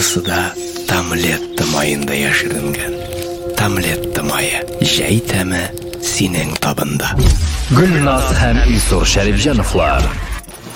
Башкысы да Тамлетті майында яшірінген. Тамлетті майы, жәй тәмі сенің табында. Гүлназ һәм Илсур Шәрифҗановлар.